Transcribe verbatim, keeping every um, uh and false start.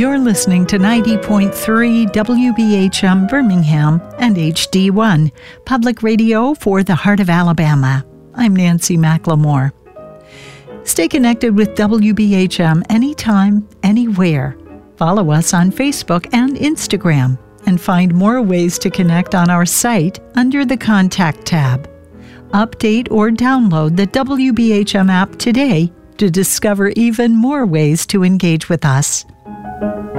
You're listening to ninety point three W B H M Birmingham and H D one, public radio for the heart of Alabama. I'm Nancy McLemore. Stay connected with W B H M anytime, anywhere. Follow us on Facebook and Instagram, and find more ways to connect on our site under the Contact tab. Update or download the W B H M app today to discover even more ways to engage with us.